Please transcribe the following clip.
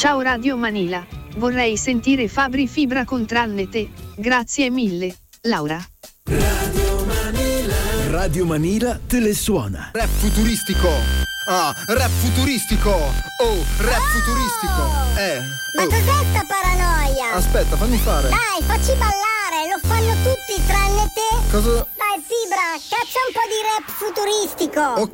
Ciao Radio Manila, vorrei sentire Fabri Fibra con Tranne te, grazie mille, Laura. Radio Manila te le suona. Rap futuristico. Rap futuristico. Rap futuristico. Ma cos'è sta paranoia? Aspetta, fammi fare. Dai, facci ballare, lo fanno tutti tranne te. Cosa? Dai Fibra, caccia un po' di rap futuristico. Ok.